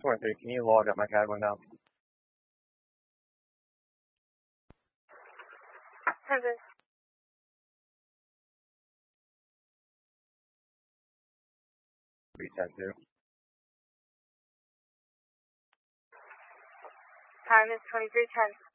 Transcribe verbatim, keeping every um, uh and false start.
twenty-three, can you log up my CAD window? Tempest. Reset to. Time is twenty-three ten.